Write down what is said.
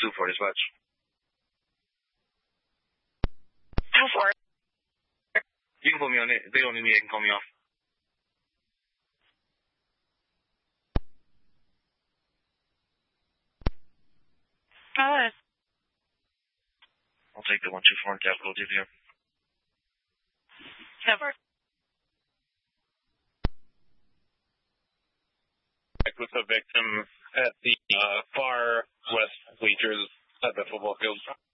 2-4 dispatch. 2-4. You can put me on it. They don't need me, they can call me off. I'll take the 124 in capital G here. 7. With the victim at the far west bleachers at the football field.